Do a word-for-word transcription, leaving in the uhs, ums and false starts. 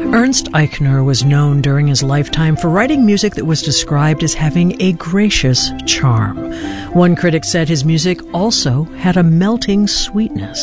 Ernst Eichner was known during his lifetime for writing music that was described as having a gracious charm. One critic said his music also had a melting sweetness.